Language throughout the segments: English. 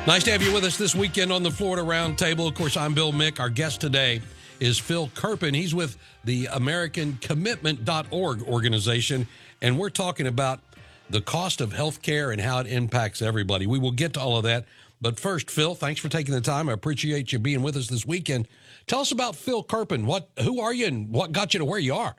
Nice to have you with us this weekend on the Florida Roundtable. Of course, I'm Bill Mick. Our guest today is Phil Kerpen. He's with the AmericanCommitment.org organization, and we're talking about the cost of health care and how it impacts everybody. We will get to all of that. But first, Phil, thanks for taking the time. I appreciate you being with us this weekend. Tell us about Phil Kerpen. Who are you and what got you to where you are?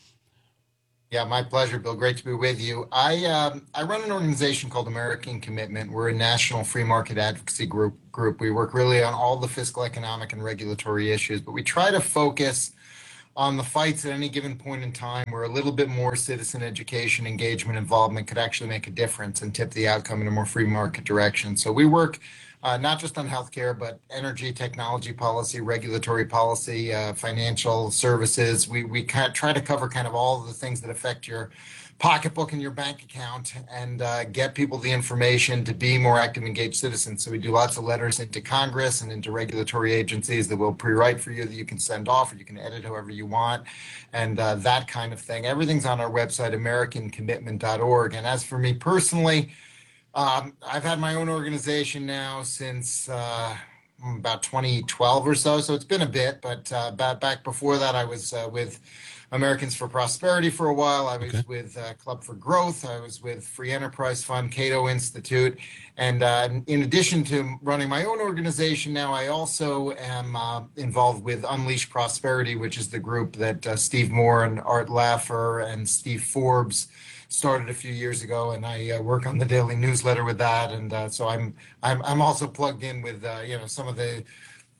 Yeah, my pleasure, Bill. Great to be with you. I run an organization called American Commitment. We're a national free market advocacy group. We work really on all the fiscal, economic, and regulatory issues, but we try to focus on the fights at any given point in time where a little bit more citizen education, engagement, involvement could actually make a difference and tip the outcome in a more free market direction. So we work not just on healthcare, but energy, technology policy, regulatory policy, financial services. We kind of try to cover kind of all of the things that affect your pocketbook and your bank account and get people the information to be more active, engaged citizens. So we do lots of letters into Congress and into regulatory agencies that will pre-write for you that you can send off or you can edit however you want and that kind of thing. Everything's on our website, AmericanCommitment.org. And as for me personally, I've had my own organization now since about 2012 or so. So it's been a bit, but back before that, I was with Americans for Prosperity for a while. I was with Club for Growth. I was with Free Enterprise Fund, Cato Institute. And in addition to running my own organization now, I also am involved with Unleash Prosperity, which is the group that Steve Moore and Art Laffer and Steve Forbes started a few years ago, and I work on the daily newsletter with that, and so I'm also plugged in with some of the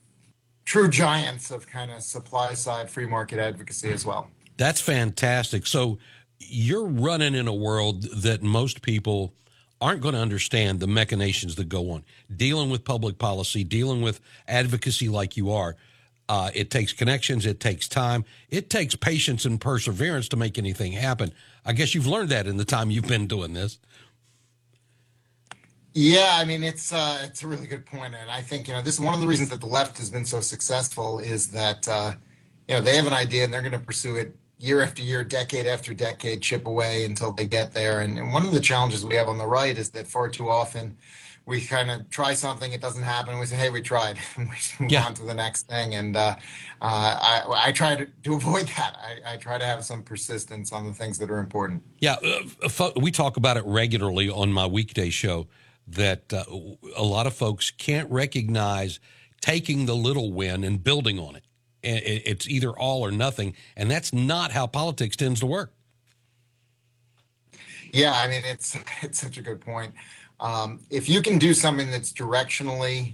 true giants of kind of supply side free market advocacy as well. That's fantastic. So you're running in a world that most people aren't going to understand the machinations that go on, dealing with public policy, dealing with advocacy like you are. It takes connections. It takes time. It takes patience and perseverance to make anything happen. I guess you've learned that in the time you've been doing this. Yeah, I mean, it's a really good point. And I think, this is one of the reasons that the left has been so successful is that, they have an idea and they're going to pursue it year after year, decade after decade, chip away until they get there. And one of the challenges we have on the right is that far too often we kind of try something, it doesn't happen, and we say, hey, we tried, and we move on to the next thing. And I try to avoid that. I try to have some persistence on the things that are important. Yeah, we talk about it regularly on my weekday show, that a lot of folks can't recognize taking the little win and building on it. It's either all or nothing, and that's not how politics tends to work. Yeah, I mean, it's such a good point. If you can do something that's directionally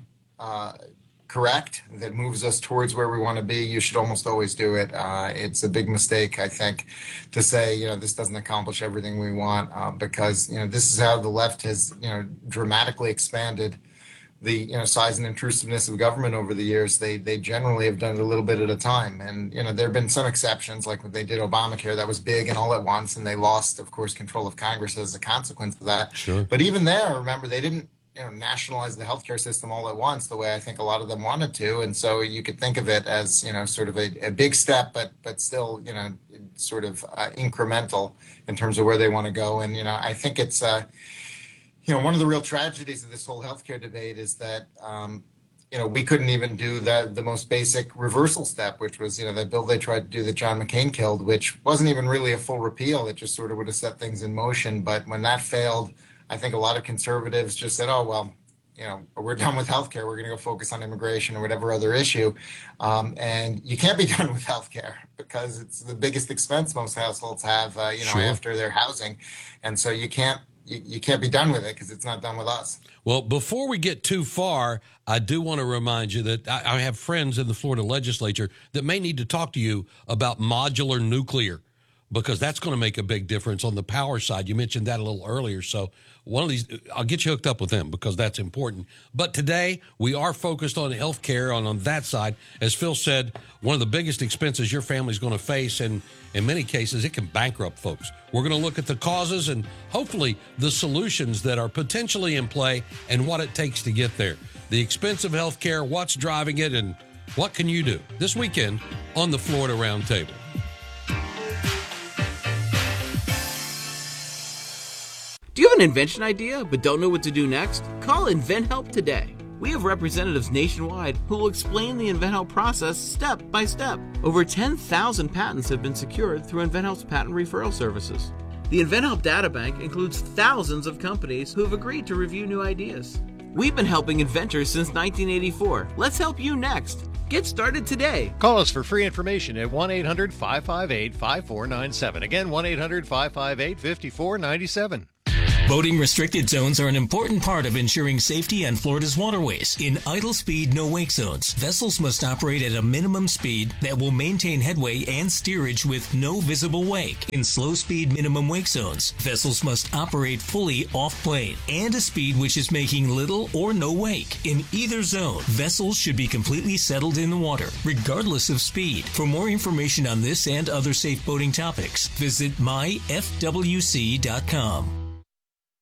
correct, that moves us towards where we want to be, you should almost always do it. It's a big mistake, I think, to say, this doesn't accomplish everything we want, because, this is how the left has, dramatically expanded the size and intrusiveness of government over the years. They generally have done it a little bit at a time, and there have been some exceptions, like when they did Obamacare, that was big and all at once, and they lost, of course, control of Congress as a consequence of that. Sure. But even there, remember, they didn't nationalize the healthcare system all at once the way I think a lot of them wanted to, and so you could think of it as sort of a big step, but still sort of incremental in terms of where they want to go. And I think it's one of the real tragedies of this whole healthcare debate is that, we couldn't even do the most basic reversal step, which was, that bill they tried to do that John McCain killed, which wasn't even really a full repeal. It just sort of would have set things in motion. But when that failed, I think a lot of conservatives just said, oh, well, we're done with healthcare. We're going to go focus on immigration or whatever other issue. And you can't be done with healthcare because it's the biggest expense most households have, Sure. after their housing. And so you can't be done with it because it's not done with us. Well, before we get too far, I do want to remind you that I have friends in the Florida legislature that may need to talk to you about modular nuclear, because that's going to make a big difference on the power side. You mentioned that a little earlier. So one of these, I'll get you hooked up with them because that's important. But today we are focused on healthcare on that side. As Phil said, one of the biggest expenses your family's going to face, and in many cases, it can bankrupt folks. We're going to look at the causes and hopefully the solutions that are potentially in play and what it takes to get there. The expense of healthcare, what's driving it, and what can you do this weekend on the Florida Roundtable. Do you have an invention idea but don't know what to do next? Call InventHelp today. We have representatives nationwide who will explain the InventHelp process step by step. Over 10,000 patents have been secured through InventHelp's patent referral services. The InventHelp Databank includes thousands of companies who have agreed to review new ideas. We've been helping inventors since 1984. Let's help you next. Get started today. Call us for free information at 1-800-558-5497. Again, 1-800-558-5497. Boating restricted zones are an important part of ensuring safety on Florida's waterways. In idle speed, no wake zones, vessels must operate at a minimum speed that will maintain headway and steerage with no visible wake. In slow speed minimum wake zones, vessels must operate fully off plane and a speed which is making little or no wake. In either zone, vessels should be completely settled in the water, regardless of speed. For more information on this and other safe boating topics, visit myfwc.com.